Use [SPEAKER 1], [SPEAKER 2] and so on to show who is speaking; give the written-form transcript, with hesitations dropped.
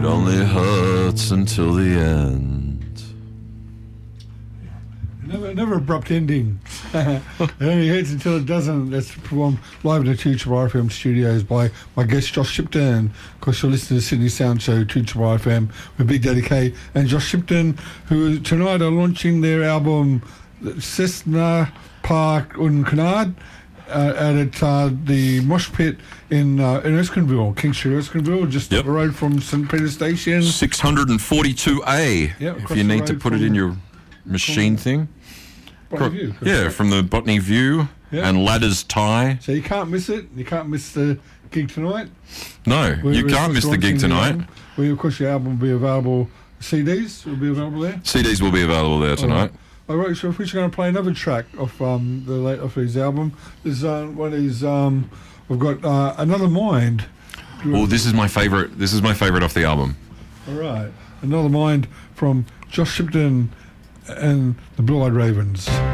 [SPEAKER 1] only hurts until the end.
[SPEAKER 2] Never abrupt ending. It only hurts until it doesn't. That's performed live in the 2 FM studios by my guest Josh Shipton. Of course, you're listening to Sydney Sound Show 2 FM with Big Daddy K and Josh Shipton, who tonight are launching their album Cessna Park und Canard at the Mosh Pit in Erskineville, King Street, Erskineville, just up the road from St Peter Station.
[SPEAKER 1] 642A. If you need to put it in your machine thing.
[SPEAKER 2] View,
[SPEAKER 1] from the Botany View and Ladders Tie.
[SPEAKER 2] So you can't miss it. You can't miss the gig tonight.
[SPEAKER 1] No, you can't miss the gig tonight.
[SPEAKER 2] Of course, your album will be available. CDs will be available there.
[SPEAKER 1] CDs will be available there tonight.
[SPEAKER 2] All right, so if we're going to play another track off his album, there's we've got Another Mind.
[SPEAKER 1] Well, this is my favourite. This is my favourite off the album.
[SPEAKER 2] All right, Another Mind from Josh Shipton and the Blue Eyed Ravens.